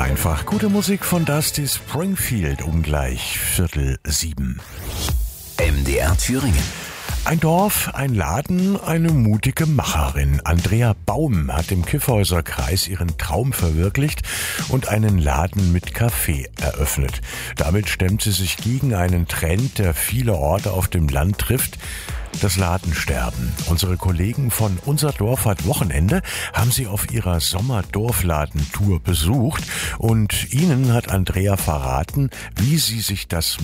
Einfach gute Musik von Dusty Springfield um gleich 6:45. MDR Thüringen. Ein Dorf, ein Laden, eine mutige Macherin. Andrea Baum hat im Kyffhäuser Kreis ihren Traum verwirklicht und einen Laden mit Café eröffnet. Damit stemmt sie sich gegen einen Trend, der viele Orte auf dem Land trifft: das Ladensterben. Unsere Kollegen von Unser Dorf hat Wochenende haben sie auf ihrer Sommerdorfladentour besucht und ihnen hat Andrea verraten, wie sich das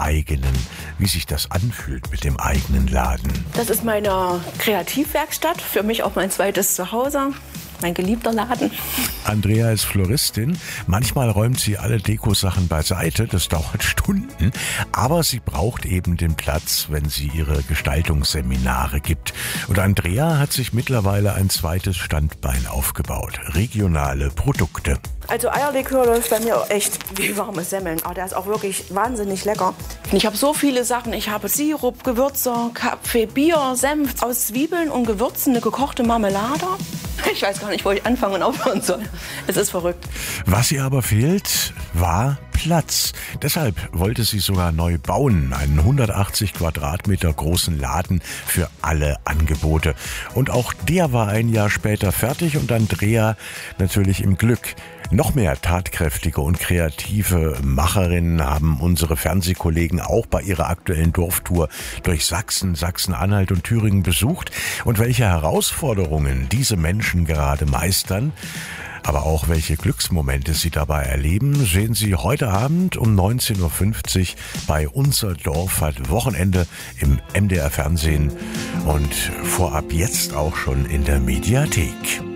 anfühlt mit dem eigenen Laden. Das ist meine Kreativwerkstatt, für mich auch mein zweites Zuhause. Mein geliebter Laden. Andrea ist Floristin. Manchmal räumt sie alle Dekosachen beiseite. Das dauert Stunden. Aber sie braucht eben den Platz, wenn sie ihre Gestaltungsseminare gibt. Und Andrea hat sich mittlerweile ein zweites Standbein aufgebaut: regionale Produkte. Also Eierlikör läuft bei mir echt wie warme Semmeln. Aber der ist auch wirklich wahnsinnig lecker. Ich habe so viele Sachen. Ich habe Sirup, Gewürze, Kaffee, Bier, Senf aus Zwiebeln und Gewürzen, eine gekochte Marmelade. Ich weiß gar nicht, wo ich anfangen und aufhören soll. Es ist verrückt. Was ihr aber fehlt, war Platz. Deshalb wollte sie sogar neu bauen. Einen 180 Quadratmeter großen Laden für alle Angebote. Und auch der war ein Jahr später fertig und Andrea natürlich im Glück. Noch mehr tatkräftige und kreative Macherinnen haben unsere Fernsehkollegen auch bei ihrer aktuellen Dorftour durch Sachsen, Sachsen-Anhalt und Thüringen besucht. Und welche Herausforderungen diese Menschen gerade meistern, aber auch welche Glücksmomente sie dabei erleben, sehen Sie heute Abend um 19:50 Uhr bei Unser Dorf hat Wochenende im MDR Fernsehen und vorab jetzt auch schon in der Mediathek.